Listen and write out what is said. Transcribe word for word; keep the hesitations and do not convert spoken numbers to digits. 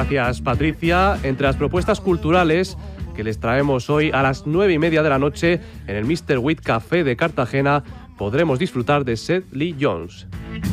Gracias, Patricia. Entre las propuestas culturales que les traemos hoy a las nueve y media de la noche en el míster Witt Café de Cartagena podremos disfrutar de Seth Lee Jones.